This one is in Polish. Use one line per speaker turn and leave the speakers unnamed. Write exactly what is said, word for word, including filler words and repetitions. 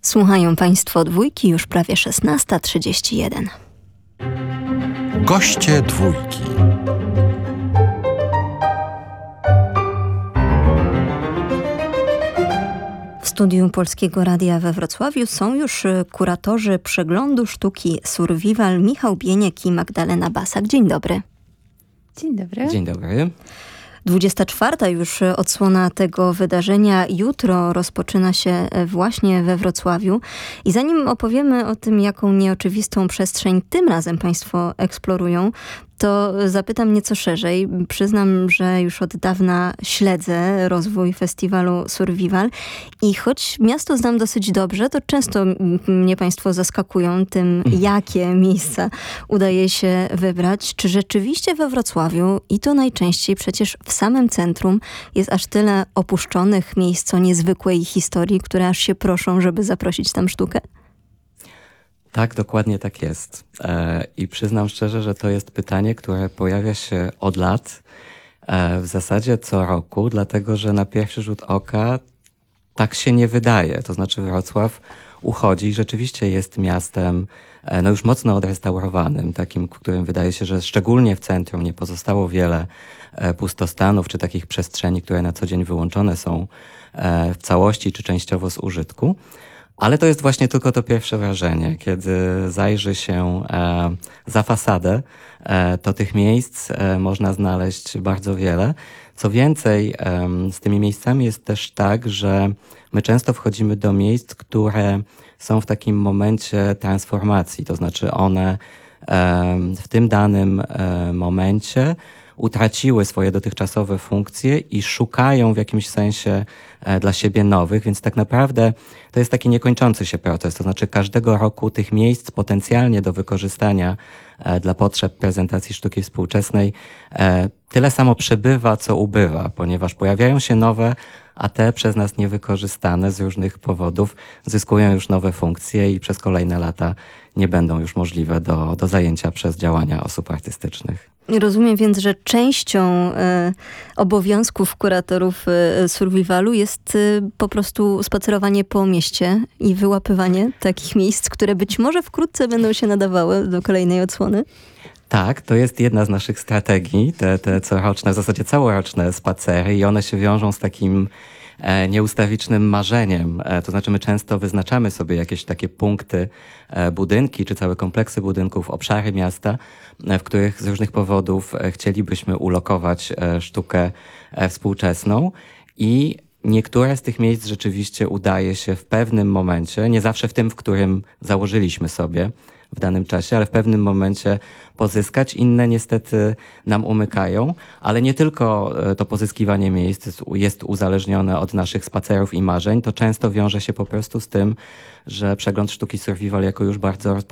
Słuchają Państwo Dwójki, już prawie szesnasta trzydzieści jeden.
Goście Dwójki.
W studiu Polskiego Radia we Wrocławiu są już kuratorzy przeglądu sztuki Survival Michał Bieniek i Magdalena Basak. Dzień dobry.
Dzień dobry.
Dzień dobry.
dwudziesta czwarta już odsłona tego wydarzenia. Jutro rozpoczyna się właśnie we Wrocławiu. I zanim opowiemy o tym, jaką nieoczywistą przestrzeń tym razem Państwo eksplorują, to zapytam nieco szerzej. Przyznam, że już od dawna śledzę rozwój festiwalu Survival i choć miasto znam dosyć dobrze, to często mnie Państwo zaskakują tym, jakie miejsca udaje się wybrać. Czy rzeczywiście we Wrocławiu, i to najczęściej przecież w samym centrum, jest aż tyle opuszczonych miejsc o niezwykłej historii, które aż się proszą, żeby zaprosić tam sztukę?
Tak, dokładnie tak jest. E, I przyznam szczerze, że to jest pytanie, które pojawia się od lat, e, w zasadzie co roku, dlatego że na pierwszy rzut oka tak się nie wydaje. To znaczy Wrocław uchodzi i rzeczywiście jest miastem e, no już mocno odrestaurowanym, takim, w którym wydaje się, że szczególnie w centrum nie pozostało wiele e, pustostanów czy takich przestrzeni, które na co dzień wyłączone są e, w całości czy częściowo z użytku. Ale to jest właśnie tylko to pierwsze wrażenie. Kiedy zajrzy się e, za fasadę, e, to tych miejsc e, można znaleźć bardzo wiele. Co więcej, e, z tymi miejscami jest też tak, że my często wchodzimy do miejsc, które są w takim momencie transformacji. To znaczy one e, w tym danym e, momencie utraciły swoje dotychczasowe funkcje i szukają w jakimś sensie e, dla siebie nowych, więc tak naprawdę to jest taki niekończący się proces. To znaczy każdego roku tych miejsc potencjalnie do wykorzystania e, dla potrzeb prezentacji sztuki współczesnej e, tyle samo przybywa, co ubywa, ponieważ pojawiają się nowe, a te przez nas niewykorzystane z różnych powodów zyskują już nowe funkcje i przez kolejne lata nie będą już możliwe do, do zajęcia przez działania osób artystycznych.
Rozumiem więc, że częścią y, obowiązków kuratorów y, survivalu jest y, po prostu spacerowanie po mieście i wyłapywanie takich miejsc, które być może wkrótce będą się nadawały do kolejnej odsłony.
Tak, to jest jedna z naszych strategii, te, te coroczne, w zasadzie całoroczne spacery i one się wiążą z takim e, nieustawicznym marzeniem. E, to znaczy my często wyznaczamy sobie jakieś takie punkty, e, budynki czy całe kompleksy budynków, obszary miasta, e, w których z różnych powodów e, chcielibyśmy ulokować e, sztukę e, współczesną i niektóre z tych miejsc rzeczywiście udaje się w pewnym momencie, nie zawsze w tym, w którym założyliśmy sobie w danym czasie, ale w pewnym momencie pozyskać. Inne niestety nam umykają, ale nie tylko to pozyskiwanie miejsc jest uzależnione od naszych spacerów i marzeń, to często wiąże się po prostu z tym, że przegląd sztuki Survival jako już bardzo